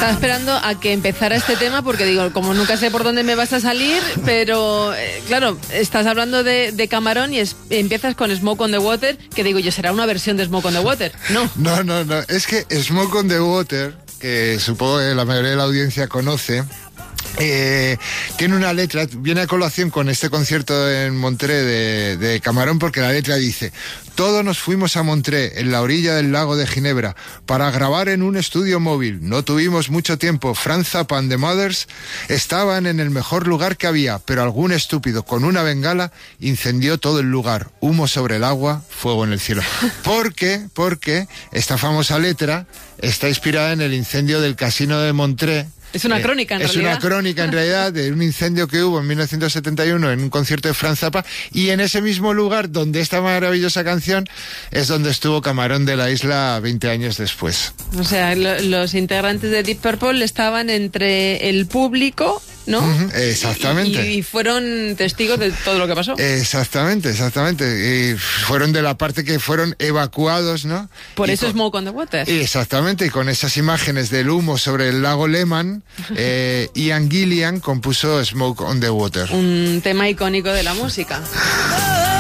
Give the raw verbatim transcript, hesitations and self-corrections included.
Estaba esperando a que empezara este tema porque digo, como nunca sé por dónde me vas a salir, pero eh, claro, estás hablando de, de Camarón y es, empiezas con Smoke on the Water, que digo yo, ¿será una versión de Smoke on the Water? No. No, no, no. Es que Smoke on the Water, que supongo que la mayoría de la audiencia conoce, Eh, tiene una letra, viene a colación con este concierto en Montré de, de Camarón, porque la letra dice: todos nos fuimos a Montré, en la orilla del lago de Ginebra, para grabar en un estudio móvil. No tuvimos mucho tiempo. Franz Zappa and the Mothers estaban en el mejor lugar que había, pero algún estúpido con una bengala incendió todo el lugar. Humo sobre el agua, fuego en el cielo. ¿Por qué? Porque esta famosa letra está inspirada en el incendio del casino de Montré. Es una crónica, en eh, realidad. Es una crónica, en realidad, de un incendio que hubo en mil novecientos setenta y uno en un concierto de Franz Zappa, y en ese mismo lugar donde esta maravillosa canción es donde estuvo Camarón de la Isla veinte años después. O sea, lo, los integrantes de Deep Purple estaban entre el público, ¿no? Uh-huh, exactamente. Y, y fueron testigos de todo lo que pasó. Exactamente, exactamente. Y fueron de la parte que fueron evacuados, ¿no? Por y eso con, Smoke on the Water. Exactamente, y con esas imágenes del humo sobre el lago Lehmann, eh, Ian Gillan compuso Smoke on the Water. Un tema icónico de la música.